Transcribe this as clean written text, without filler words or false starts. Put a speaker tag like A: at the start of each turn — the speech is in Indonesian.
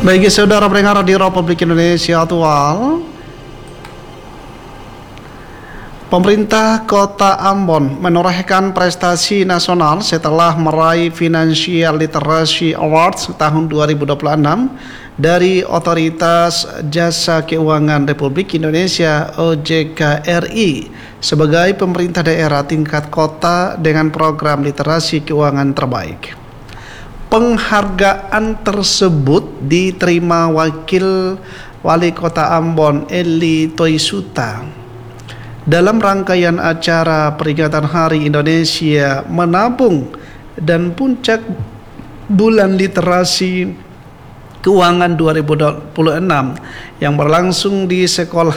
A: Baik saudara pendengar di Republik Indonesia Aktual, pemerintah Kota Ambon menorehkan prestasi nasional setelah meraih Financial Literacy Awards tahun 2026 dari Otoritas Jasa Keuangan Republik Indonesia (OJK RI) sebagai pemerintah daerah tingkat kota dengan program literasi keuangan terbaik. Penghargaan tersebut diterima Wakil Wali Kota Ambon Eli Toisuta dalam rangkaian acara peringatan Hari Indonesia Menabung dan Puncak Bulan Literasi Keuangan 2026 yang berlangsung di Sekolah